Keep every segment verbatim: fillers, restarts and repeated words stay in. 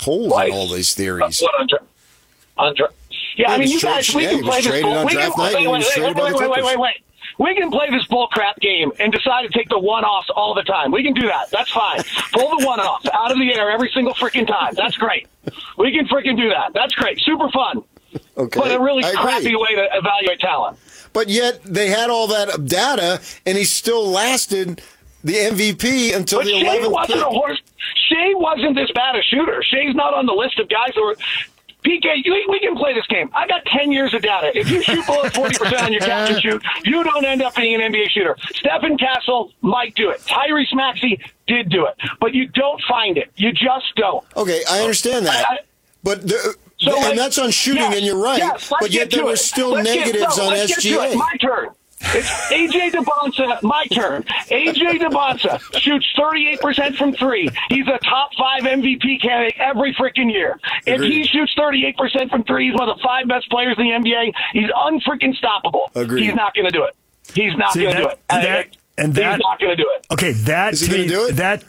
holes Twice. in all these theories. What, on, dra- on dra- yeah, Yeah, I mean, he you was guys, traded- we yeah, can he was play this traded bull. on We draft can, night, wait, and he wait, was wait, traded by wait, the wait, wait, Clippers. wait, wait. We can play this bull crap game and decide to take the one-offs all the time. We can do that. That's fine. Pull the one-offs out of the air every single freaking time. That's great. We can freaking do that. That's great. Super fun. Okay. But a really I agree. crappy way to evaluate talent. But yet they had all that data, and he still lasted the M V P until But the Shea eleventh wasn't pick. a horse. Shea wasn't this bad a shooter. Shea's not on the list of guys who are. P K, you, we can play this game. I got ten years of data. If you shoot below forty percent on your catch and shoot, you don't end up being an N B A shooter. Stephen Castle might do it. Tyrese Maxey did do it. But you don't find it. You just don't. Okay, I understand that. I, I, but the, so and like, that's on shooting, yes, and you're right. Yes, let's but yet get to there were it. still Let's get- negatives no, on let's S G get to A. it. My turn. It's A J DeBonsa, my turn. A J DeBonsa shoots thirty-eight percent from three. He's a top five M V P candidate every freaking year. If Agreed. he shoots thirty-eight percent from three, he's one of the five best players in the N B A. He's unfreaking stoppable. Agreed. He's not going to do it. He's not See, going to that- do it. that- and that- he's not going to do it. Okay, that Is to he gonna me, do it? that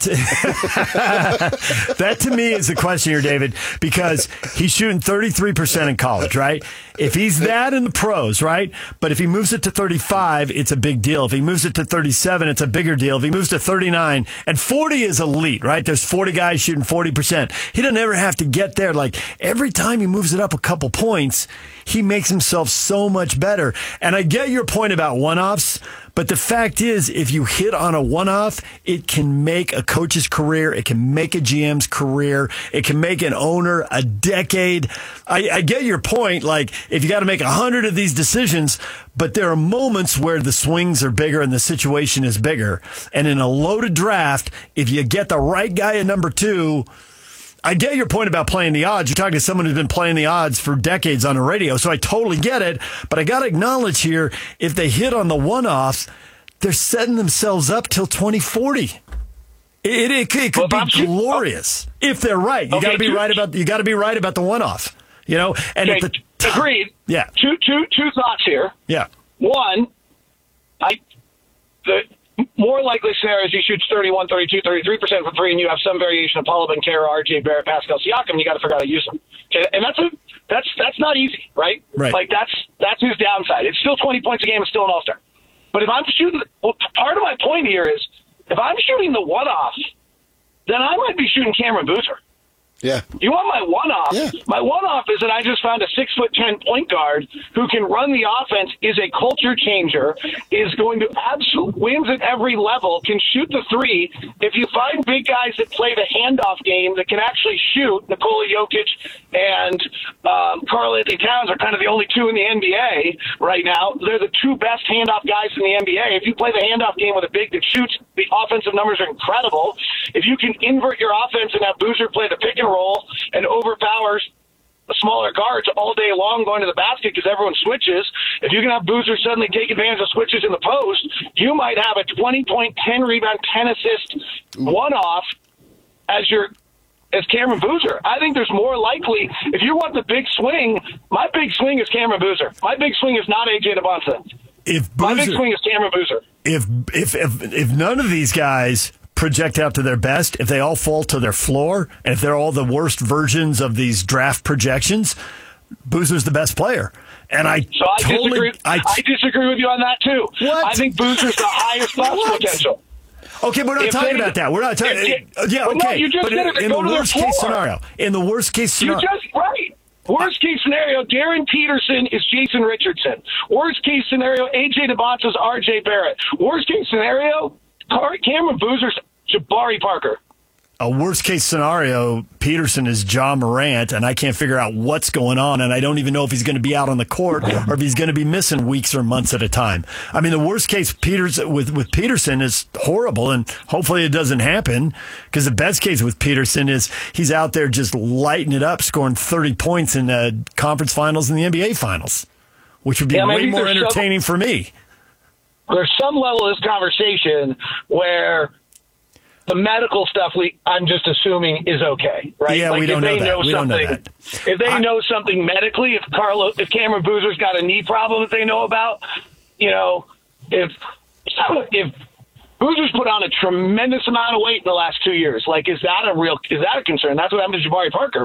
that to me is the question here, David, because he's shooting thirty-three percent in college, right? If he's that in the pros, right? But if he moves it to thirty-five, it's a big deal. If he moves it to thirty-seven, it's a bigger deal. If he moves to thirty-nine, and forty is elite, right? There's forty guys shooting forty percent. He doesn't ever have to get there. Like every time he moves it up a couple points, he makes himself so much better. And I get your point about one-offs, but the fact is, if you hit on a one-off, it can make a coach's career. It can make a G M's career. It can make an owner a decade. I, I get your point. Like, if you got to make a hundred of these decisions, but there are moments where the swings are bigger and the situation is bigger. And in a loaded draft, if you get the right guy at number two, I get your point about playing the odds. You're talking to someone who's been playing the odds for decades on the radio, so I totally get it. But I got to acknowledge here, if they hit on the one-offs, they're setting themselves up till twenty forty. It, it, it could, it could Well, be glorious if they're right. You Okay, got to be two- right about you got to be right about the one-off. You know, and Okay, at the t- agreed. Yeah, Two, two, two thoughts here. yeah. One, I the more likely scenario is he shoots thirty-one, thirty-two, thirty-three percent from three, and you have some variation of Paolo Banchero, R J Barrett, Pascal Siakam. You got to figure out how to use them. Okay, and that's a that's that's not easy, right? Right. Like that's that's his downside. It's still twenty points a game. It's still an all star. But if I'm shooting, well, part of my point here is if I'm shooting the one off, then I might be shooting Cameron Boozer. Yeah. You want my one-off? Yeah. My one-off is that I just found a six foot ten point guard who can run the offense, is a culture changer, is going to absolute wins at every level, can shoot the three. If you find big guys that play the handoff game that can actually shoot, Nikola Jokic and um, Karl Anthony Towns are kind of the only two in the N B A right now. They're the two best handoff guys in the N B A. If you play the handoff game with a big that shoots, the offensive numbers are incredible. If you can invert your offense and have Boozer play the pick and roll and overpowers the smaller guards all day long going to the basket because everyone switches, if you can have Boozer suddenly take advantage of switches in the post, you might have a twenty point, ten rebound, ten assist one-off as your as Cameron Boozer. I think there's more likely, if you want the big swing, my big swing is Cameron Boozer. My big swing is not A J DeBonsa. If My big Boozer, swing is Cameron Boozer. if if if if none of these guys project out to their best, if they all fall to their floor, and if they're all the worst versions of these draft projections, Boozer's the best player. And I So I totally, disagree. I, I disagree with you on that too. What? I think Boozer's the highest bounce What? potential. okay, we're not If talking they- about that. We're not talking. if they- yeah, Well, no, okay. you just but said it to in go the to their worst case floor. scenario, in the worst case You scenario, just right. Worst case scenario, Darren Peterson is Jason Richardson. Worst case scenario, A J DeBonsa's R J Barrett. Worst case scenario, Car- Cameron Boozer's Jabari Parker. a worst case scenario, Peterson is Ja Morant, and I can't figure out what's going on, and I don't even know if he's going to be out on the court or if he's going to be missing weeks or months at a time. I mean, the worst case Peters with with Peterson is horrible, and hopefully it doesn't happen, because the best case with Peterson is he's out there just lighting it up, scoring thirty points in the conference finals and the N B A finals, which would be Yeah, way maybe more there's some- entertaining for me. There's some level of this conversation where the medical stuff we I'm just assuming is okay, right? Yeah, like we don't if they know that. We don't know something, that. If they I- know something medically, if Carlo, if Cameron Boozer's got a knee problem that they know about, you know, if if Boozer's put on a tremendous amount of weight in the last two years, like is that a real is that a concern? That's what happened to Jabari Parker.